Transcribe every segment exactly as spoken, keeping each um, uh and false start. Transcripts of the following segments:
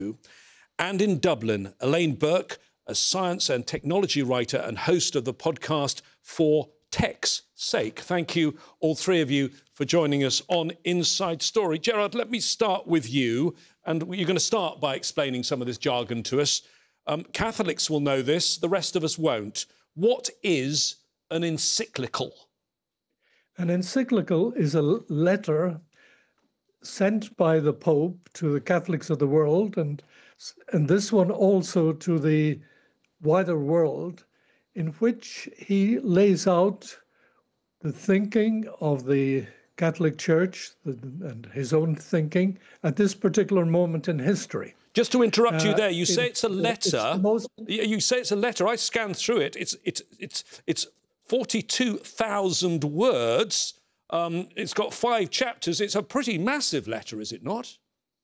And in Dublin, Elaine Burke, a science and technology writer and host of the podcast For Tech's Sake. Thank you, all three of you, for joining us on Inside Story. Gerard, let me start with you. And you're going to start by explaining some of this jargon to us. Um, Catholics will know this, the rest of us won't. What is an encyclical? An encyclical is a letter sent by the Pope to the Catholics of the world, and, and this one also to the wider world, in which he lays out the thinking of the Catholic Church and his own thinking at this particular moment in history. Just to interrupt you there, you say it's a letter. It's most... You say it's a letter. I scanned through it. It's it's it's it's forty-two thousand words. Um, it's got five chapters. It's a pretty massive letter, is it not?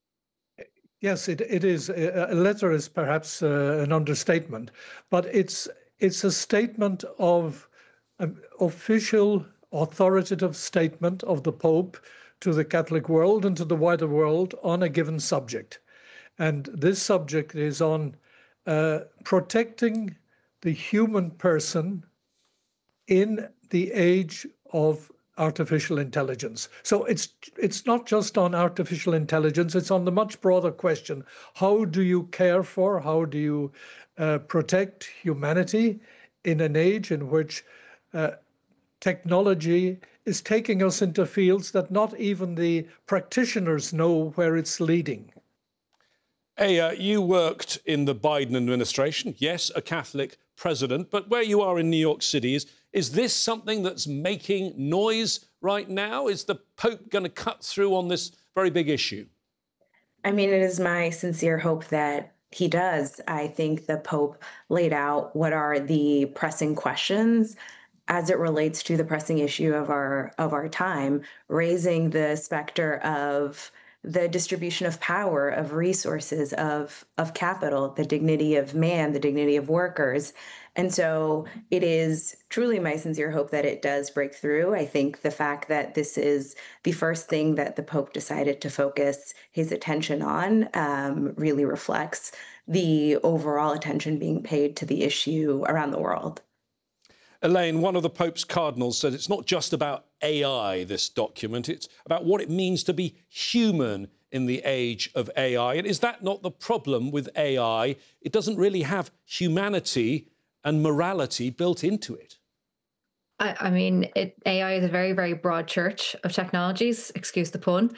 Yes, it it is. A letter is perhaps uh, an understatement, but it's it's a statement of an official, authoritative statement of the Pope to the Catholic world and to the wider world on a given subject. And this subject is on uh, protecting the human person in the age of artificial intelligence. So it's it's not just on artificial intelligence, it's on the much broader question. How do you care for, how do you uh, protect humanity in an age in which uh, technology is taking us into fields that not even the practitioners know where it's leading? Hey, uh, you worked in the Biden administration. Yes, a Catholic president, but where you are in New York City, is, is this something that's making noise right now? Is the Pope going to cut through on this very big issue? I mean, it is my sincere hope that he does. I think the Pope laid out what are the pressing questions as it relates to the pressing issue of our of our time, raising the specter of the distribution of power, of resources, of, of capital, the dignity of man, the dignity of workers. And so it is truly my sincere hope that it does break through. I think the fact that this is the first thing that the Pope decided to focus his attention on um, really reflects the overall attention being paid to the issue around the world. Elaine, one of the Pope's cardinals said it's not just about A I, this document, it's about what it means to be human in the age of A I. And is that not the problem with A I? It doesn't really have humanity and morality built into it. I, I mean, it, A I is a very, very broad church of technologies, excuse the pun,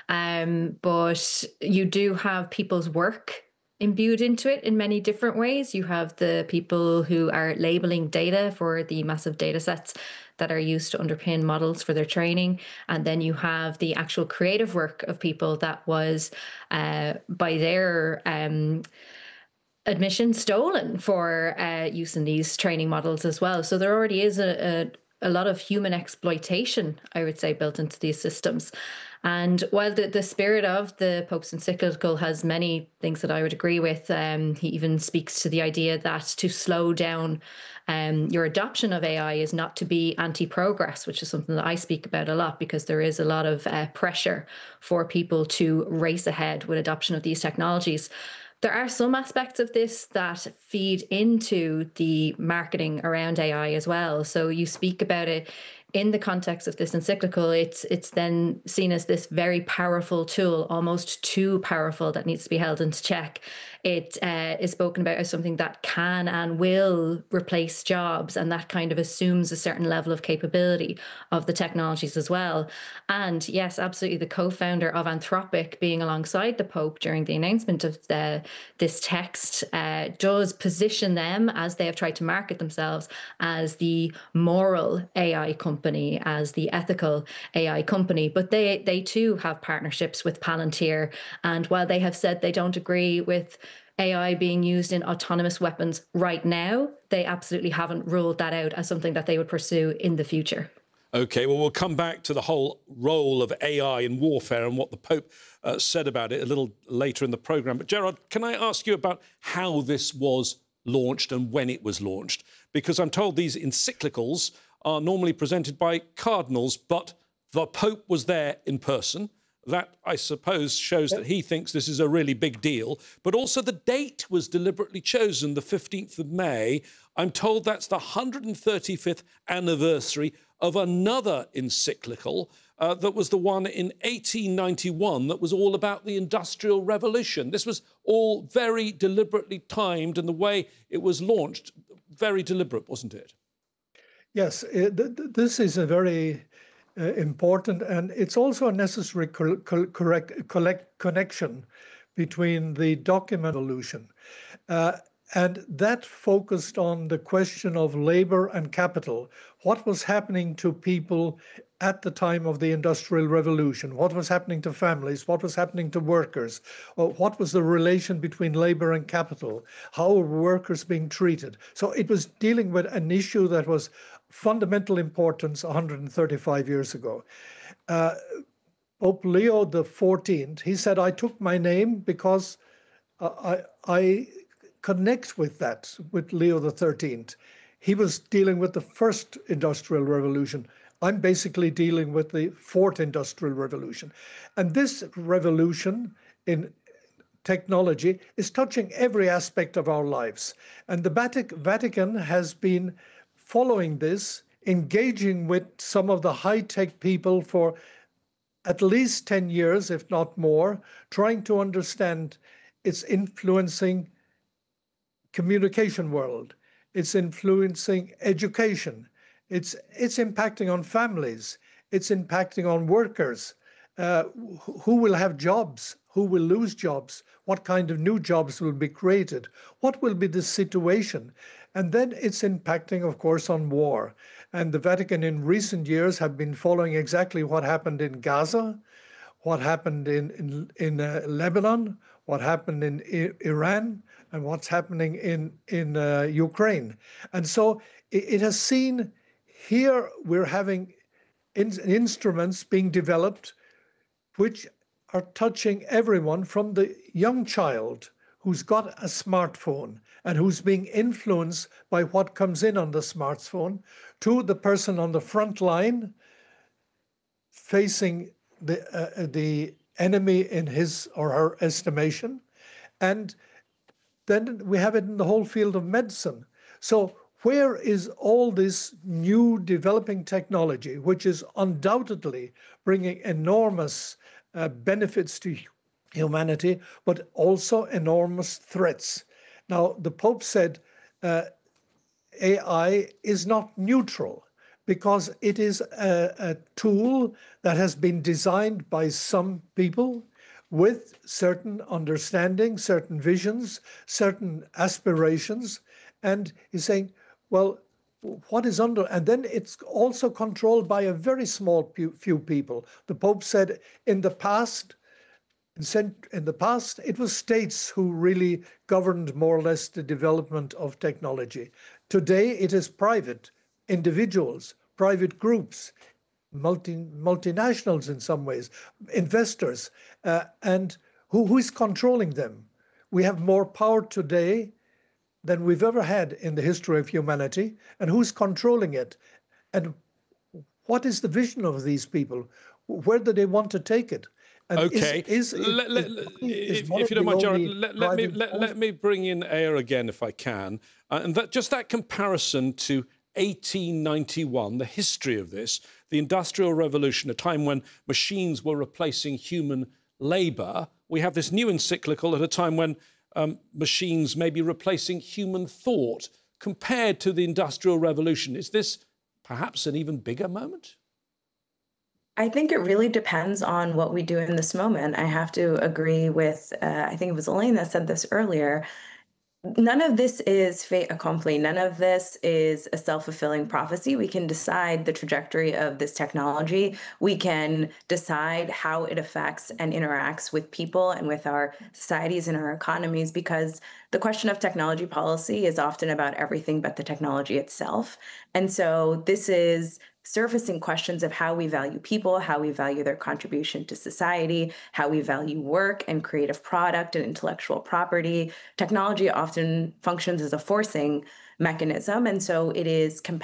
um, but you do have people's work imbued into it in many different ways. You have the people who are labeling data for the massive data sets that are used to underpin models for their training. And then you have the actual creative work of people that was, uh, by their um, admission, stolen for uh, use in these training models as well. So there already is a, a a lot of human exploitation, I would say, built into these systems. And while the, the spirit of the Pope's encyclical has many things that I would agree with, um, he even speaks to the idea that to slow down um, your adoption of A I is not to be anti-progress, which is something that I speak about a lot, because there is a lot of uh, pressure for people to race ahead with adoption of these technologies. There are some aspects of this that feed into the marketing around A I as well. So you speak about it in the context of this encyclical. It's it's then seen as this very powerful tool, almost too powerful, that needs to be held into check. It uh, is spoken about as something that can and will replace jobs, and that kind of assumes a certain level of capability of the technologies as well. And yes, absolutely, the co-founder of Anthropic being alongside the Pope during the announcement of the, this text uh, does position them, as they have tried to market themselves, as the moral A I company, as the ethical A I company. But they, they too have partnerships with Palantir. And while they have said they don't agree with A I being used in autonomous weapons right now, they absolutely haven't ruled that out as something that they would pursue in the future. OK, well, we'll come back to the whole role of A I in warfare and what the Pope uh, said about it a little later in the programme. But, Gerard, can I ask you about how this was launched and when it was launched? Because I'm told these encyclicals are normally presented by cardinals, but the Pope was there in person. That, I suppose, shows that he thinks this is a really big deal. But also the date was deliberately chosen, the fifteenth of May. I'm told that's the one hundred thirty-fifth anniversary of another encyclical uh, that was the one in eighteen ninety-one that was all about the Industrial Revolution. This was all very deliberately timed, and the way it was launched, very deliberate, wasn't it? Yes, it, th th this is a very uh, important, and it's also a necessary co co correct collect connection between the document evolution. Uh, and that focused on the question of labor and capital. What was happening to people at the time of the Industrial Revolution? What was happening to families? What was happening to workers? Or what was the relation between labor and capital? How were workers being treated? So it was dealing with an issue that was fundamental importance one hundred thirty-five years ago. Uh, Pope Leo the fourteenth, he said, I took my name because uh, I, I connect with that, with Leo the thirteenth. He was dealing with the first industrial revolution. I'm basically dealing with the fourth industrial revolution. And this revolution in technology is touching every aspect of our lives. And the Vatic- Vatican has been following this, engaging with some of the high-tech people for at least ten years, if not more, trying to understand its influencing communication world, it's influencing education, it's, it's impacting on families, it's impacting on workers, uh, who will have jobs, who will lose jobs, what kind of new jobs will be created, what will be the situation. And then it's impacting, of course, on war. And the Vatican in recent years have been following exactly what happened in Gaza, what happened in, in, in uh, Lebanon, what happened in I Iran, and what's happening in, in uh, Ukraine. And so it, it has seen, here we're having in, instruments being developed which are touching everyone, from the young child who's got a smartphone and who's being influenced by what comes in on the smartphone, to the person on the front line facing the, uh, the enemy in his or her estimation. And then we have it in the whole field of medicine. So where is all this new developing technology, which is undoubtedly bringing enormous uh, benefits to humanity, but also enormous threats? Now, the Pope said uh, A I is not neutral, because it is a, a tool that has been designed by some people with certain understanding, certain visions, certain aspirations. And he's saying, well, what is under, and then it's also controlled by a very small few people. The Pope said in the past, in the past, it was states who really governed more or less the development of technology. Today, it is private individuals, private groups, multi, multinationals in some ways, investors, uh, and who, who is controlling them? We have more power today than we've ever had in the history of humanity, and who's controlling it? And what is the vision of these people? Where do they want to take it? And okay, is, is, let, let, is, if, if you don't mind, Jared, let, let me let, let me bring in Aya again, if I can, uh, and that just that comparison to eighteen ninety-one, the history of this, the Industrial Revolution, a time when machines were replacing human labour. We have this new encyclical at a time when um, machines may be replacing human thought. Compared to the Industrial Revolution, is this perhaps an even bigger moment? I think it really depends on what we do in this moment. I have to agree with, uh, I think it was Elaine that said this earlier. None of this is fait accompli. None of this is a self-fulfilling prophecy. We can decide the trajectory of this technology. We can decide how it affects and interacts with people and with our societies and our economies, because the question of technology policy is often about everything but the technology itself. And so this is surfacing questions of how we value people, how we value their contribution to society, how we value work and creative product and intellectual property. Technology often functions as a forcing mechanism, and so it is competitive.